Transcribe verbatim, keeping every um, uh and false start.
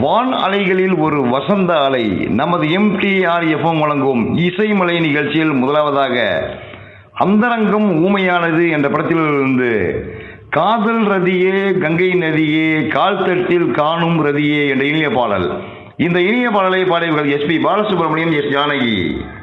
வான் அலைகளில் ஒரு வசந்த அலை நமது எம்டிஆர் எஃப்எம் வழங்கும் இசைமலை நிகழ்ச்சியில் முதலாவதாக அந்தரங்கம் ஊமையானது என்ற படத்திலிருந்து காதல் ரதியே கங்கை நதியே கால் தட்டில் காணும் ரதியே என்ற இனிய பாடல். இந்த இனிய பாடலை பாடியவர்கள் S B Balasubramaniam, S Janaki.